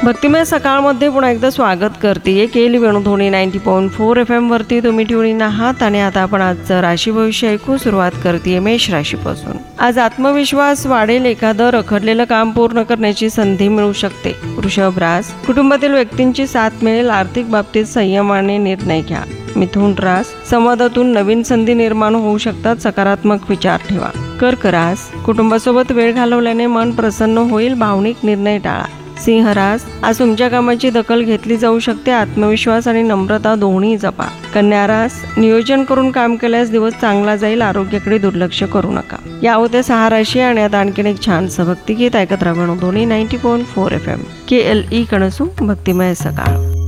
भक्तिमय सकाळमध्ये पुन्हा एकदा स्वागत करते केली वेणुध्वनी 90.4 FM वरती तुम्ही ट्यून आहात आणि आता आपण आजचं राशी भविष्य ऐकू सुरुवात करते मेष राशीपासून। आज आत्मविश्वास वाढेल, एखादं रखडलेलं काम पूर्ण करण्याची संधी मिळू शकते। वृषभ रास, कुटुंबातील व्यक्तींची साथ मिळेल, आर्थिक बाबतीत संयमाने निर्णय घ्या। मिथुन रास, संवादातून नवीन संधी निर्माण होऊ शकतात, सकारात्मक विचार ठेवा। कर्क रास, कुटुंबासोबत वेळ घालवल्याने मन प्रसन्न होईल, भावनिक निर्णय टाळा। सिंह रास, आज तुमच्या कामाची दखल घेतली जाऊ शकते, आत्मविश्वास आणि नम्रता दोन्ही जपा। कन्या रास, नियोजन करून काम केल्यास दिवस चांगला जाईल, आरोग्याकडे दुर्लक्ष करू नका। या होत्या 6 राशी आणि आता आणखीन एक छानसं भक्तिगीत ऐकत राहा वेणुध्वनी 90.4 FM KLE कणसू भक्तिमय सकाळ।